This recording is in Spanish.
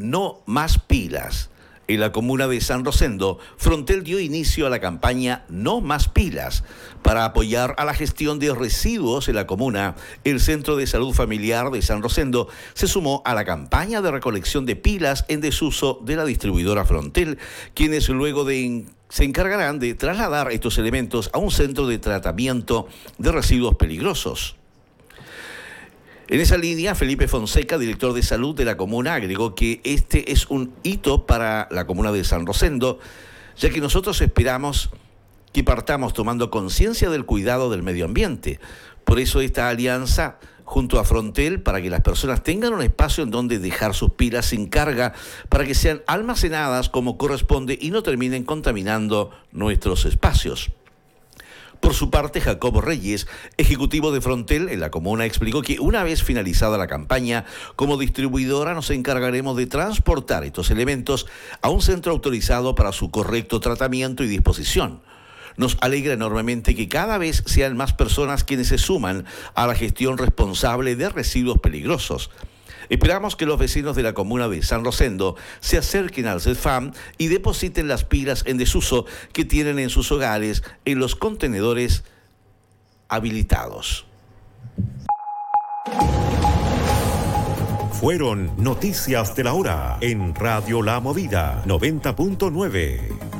No Más Pilas. En la comuna de San Rosendo, Frontel dio inicio a la campaña No Más Pilas. Para apoyar a la gestión de residuos en la comuna, el Centro de Salud Familiar de San Rosendo se sumó a la campaña de recolección de pilas en desuso de la distribuidora Frontel, quienes luego se encargarán de trasladar estos elementos a un centro de tratamiento de residuos peligrosos. En esa línea, Felipe Fonseca, director de salud de la comuna, agregó que este es un hito para la comuna de San Rosendo, ya que nosotros esperamos que partamos tomando conciencia del cuidado del medio ambiente. Por eso esta alianza junto a Frontel, para que las personas tengan un espacio en donde dejar sus pilas sin carga, para que sean almacenadas como corresponde y no terminen contaminando nuestros espacios. Por su parte, Jacobo Reyes, ejecutivo de Frontel en la comuna, explicó que una vez finalizada la campaña, como distribuidora nos encargaremos de transportar estos elementos a un centro autorizado para su correcto tratamiento y disposición. Nos alegra enormemente que cada vez sean más personas quienes se suman a la gestión responsable de residuos peligrosos. Esperamos que los vecinos de la comuna de San Rosendo se acerquen al CEFAM y depositen las pilas en desuso que tienen en sus hogares en los contenedores habilitados. Fueron Noticias de la Hora en Radio La Movida 90.9.